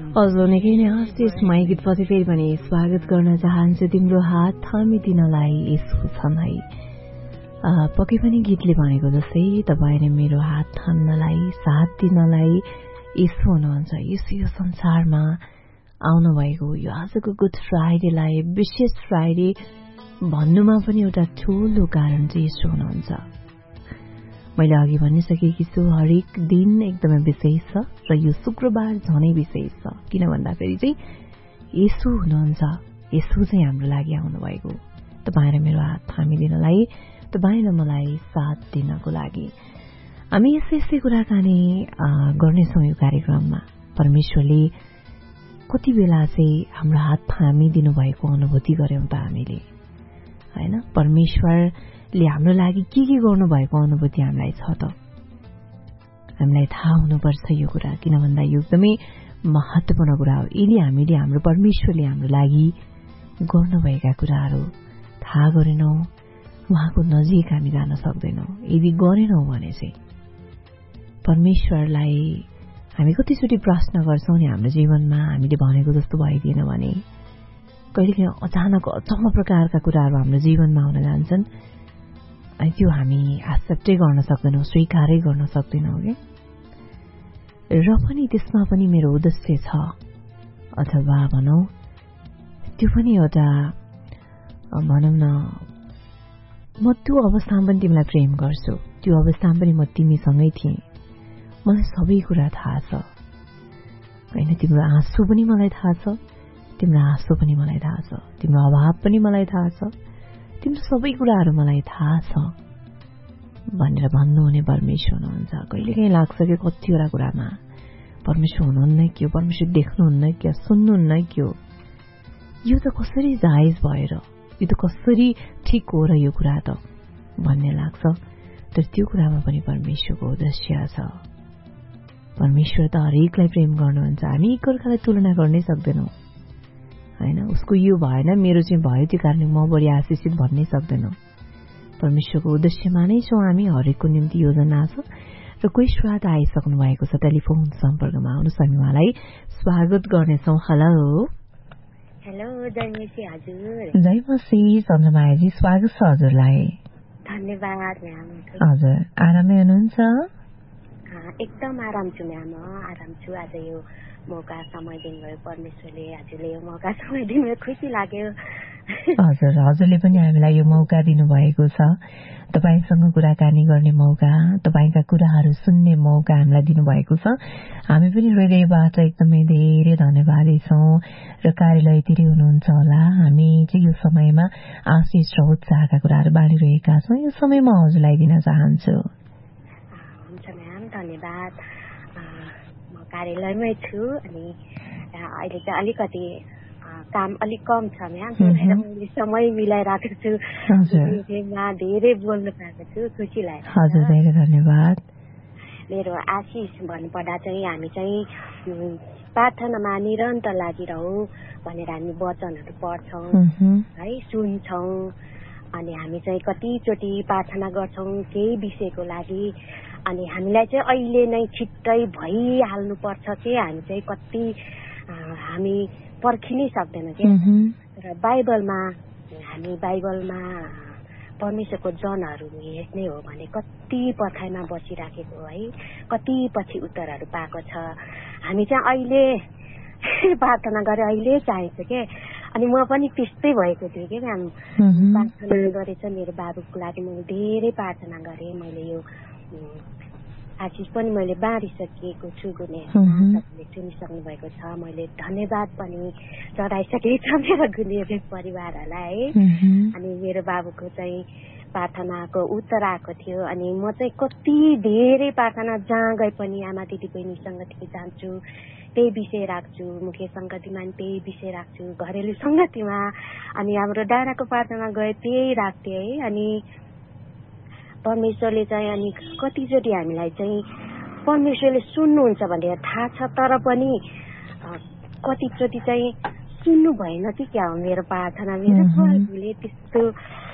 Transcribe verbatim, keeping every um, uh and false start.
हजुर निकै नै हस्तेस माई गीतपछि फेरि पनि स्वागत गर्न चाहन्छु। तिम्रो हात थामिदिनलाई यसो छन् है। पक्कै पनि गीतले भनेको जस्तै तपाईँले मेरो हात थाम्नलाई साथ दिनलाई यसो हुनुहुन्छ। यसो यो संसारमा आउनुभएको यो आजको गुड फ्राइडेलाई विशेष फ्राइडे भन्नुमा पनि एउटा ठूलो कारण चाहिँ यसो हुनुहुन्छ। मैले अघि भनिसकेकी छु हरेक दिन एकदमै विशेष छ र यो शुक्रबार झनै विशेष छ। किन भन्दाखेरि चाहिँ यसो हुनुहुन्छ, यसो चाहिँ हाम्रो लागि आउनुभएको तपाईँ र मेरो हात थामिदिनलाई, तपाईँ र मलाई साथ दिनको लागि। हामी यस्तै यस्तै कुराकानी गर्नेछौँ यो कार्यक्रममा। परमेश्वरले कति बेला चाहिँ हाम्रो हात थामिदिनु भएको अनुभूति गर्यौं त हामीले, हैन? परमेश्वरले हाम्रो लागि के के गर्नुभएको अनुभूति हामीलाई छ त? हामीलाई थाहा हुनुपर्छ यो कुरा, किन भन्दा यो एकदमै महत्त्वपूर्ण कुरा हो। यदि हामीले हाम्रो परमेश्वरले हाम्रो लागि गर्नुभएका कुराहरू थाहा गरेनौं, उहाँको नजिक हामी जान सक्दैनौं। यदि गरेनौं भने चाहिँ परमेश्वरलाई हामी कतिचोटि प्रश्न गर्छौं नि हाम्रो जीवनमा, हामीले भनेको जस्तो भइदिएन भने कहिलेकाहीँ अचानक अचम्म प्रकारका कुराहरू हाम्रो जीवनमा आउन जान्छन्। अनि त्यो हामी एक्सेप्टै गर्न सक्दैनौँ, स्वीकारै गर्न सक्दैनौँ कि। र पनि त्यसमा पनि मेरो उद्देश्य छ, अथवा भनौँ त्यो पनि एउटा भनौँ न, म त्यो अवस्थामा पनि तिमीलाई प्रेम गर्छु, त्यो अवस्थामा पनि म तिमीसँगै थिएँ, मलाई सबै कुरा थाहा छ, होइन? तिम्रो आँसु पनि मलाई थाहा छ, तिम्रो आँसु पनि मलाई थाहा छ, तिम्रो अभाव पनि मलाई थाहा छ, तिम्रो सबै कुराहरू मलाई थाहा छ भनेर भन्नुहुने परमेश्वर हुनुहुन्छ। कहिलेकाहीँ लाग्छ कि कतिवटा कुरामा परमेश्वर हुनुहुन्न कि हो, परमेश्वर देख्नुहुन्न कि, सुन्नुहुन्न कि हो, यो त कसरी जायज भएर, यो त कसरी ठिक हो र यो कुरा त भन्ने लाग्छ। तर त्यो कुरामा पनि परमेश्वरको उद्देश्य छ। परमेश्वर त हरेकलाई प्रेम गर्नुहुन्छ। हामी एकअर्कालाई तुलना गर्नै सक्दैनौँ, होइन? उसको यो भएन, मेरो चाहिँ भयो, त्यो कारणले म बढी आशिषित भन्नै सक्दैनौँ। परमेश्वरको उद्देश्यमा नै छौँ हामी, हरेकको निम्ति योजना छ। र कोही श्रोता आइसक्नु भएको छ, टेलिफोन सम्पर्कमा आउनुहोस्, हामी उहाँलाई स्वागत गर्नेछौँ। हेलो हेलो, जय मसी हजुर। जय मसी चन्द्रमायाजी, स्वागत छ हजुरलाई। धन्यवाद म्याम। हजुर, आरामै हुनुहुन्छ? एकदम आराम छु म्याम, आराम छु। आज यो मौका समय दिनुभयो परमेश्वरले, हजुरले यो मौका समय दिनुभयो, खुसी लाग्यो। हजुर, हजुरले पनि हामीलाई यो मौका दिनुभएको छ, तपाईसँग कुराकानी गर्ने मौका, तपाईँका कुराहरू सुन्ने मौका हामीलाई दिनुभएको छ। हामी पनि हृदयबाट एकदमै धेरै धन्यवादी छौँ र कार्यालयतिरै हुनुहुन्छ होला। हामी चाहिँ यो समयमा आशिष र उत्साहका कुराहरू बाँडिरहेका छौँ। यो समय म हजुरलाई दिन चाहन्छु। हुन्छ म्याम, धन्यवाद। म कार्यालयमै छु अनि अहिले चाहिँ अलिकति काम अलिक कम छ म्याम, मैले समय मिलाइरहेको छु। धेरै बोल्नु पाएको छु, खुसी लाग्यो। हजुर, धेरै धन्यवाद। मेरो आशिष भन्नुपर्दा चाहिँ हामी चाहिँ प्रार्थनामा निरन्तर लागिरहौ भनेर हामी वचनहरू पढ्छौँ है, सुन्छौँ। अनि हामी चाहिँ कतिचोटि प्रार्थना गर्छौँ केही विषयको लागि, अनि हामीलाई चाहिँ अहिले नै छिट्टै भइहाल्नुपर्छ कि हामी चाहिँ कति हामी पर्खिनै सक्दैनौँ कि। र बाइबलमा हामी बाइबलमा परमेश्वरको जनहरू हेर्ने हो भने कति पर्खाइमा बसिराखेको है, कति पछि उत्तरहरू पाएको छ। हामी चाहिँ अहिले प्रार्थना गरे अहिले चाहिन्छ के। अनि म पनि त्यस्तै भएको थिएँ कि म्याम, प्रार्थना गरेछ मेरो बाबुको लागि मैले धेरै प्रार्थना गरेँ। मैले यो आशिष पनि मैले बाँडिसकेको छु, गुने सुनिसक्नु भएको छ। मैले धन्यवाद पनि चढाइसकेको छ मेरो गुनेहरू परिवारहरूलाई है। अनि मेरो बाबुको चाहिँ प्रार्थनाको उत्तर आएको थियो। अनि म चाहिँ कति धेरै प्रार्थना जहाँ गए पनि आमा दिदी बहिनीसँग जान्छु, त्यही विषय राख्छु, मुख्य सङ्गतिमा पनि त्यही विषय राख्छु, घरेलु सङ्गतिमा अनि हाम्रो डाँडाको प्रार्थना गए त्यही राख्थेँ है। अनि परमेश्वरले चाहिँ अनि कतिचोटि हामीलाई चाहिँ परमेश्वरले सुन्नुहुन्छ भनेर थाहा छ, तर पनि कतिचोटि चाहिँ सुन्नु भएन कि क्या हो मेरो प्रार्थना, मेरो प्रभुले त्यस्तो